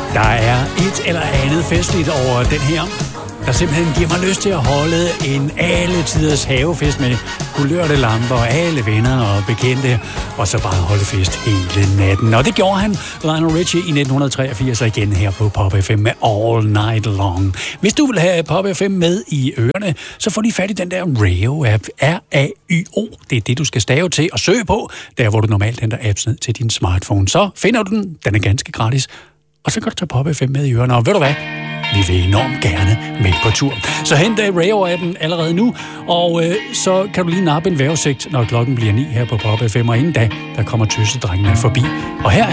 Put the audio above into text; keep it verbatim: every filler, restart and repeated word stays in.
Der er et eller andet festligt over den her, der simpelthen giver mig lyst til at holde en alle tiders havefest med kulørte lamper og alle venner og bekendte, og så bare holde fest hele natten. Og det gjorde han, Lionel Richie, i nitten treogfirs, og igen her på Pop F M med All Night Long. Hvis du vil have Pop F M med i ørerne, så får de fat i den der Rayo-app, R A Y O. Det er det, du skal stave til og søge på, der hvor du normalt henter apps ned til din smartphone. Så finder du den, den er ganske gratis, og så kan du tage Pop F M med i ørerne, og ved du hvad? Vi vil enormt gerne med på tur. Så hent Rayo-appen allerede nu, og øh, så kan du lige nappe en vejrudsigt, når klokken bliver ni her på Pop F M, og inden da, der kommer tøsedrengene forbi. Og her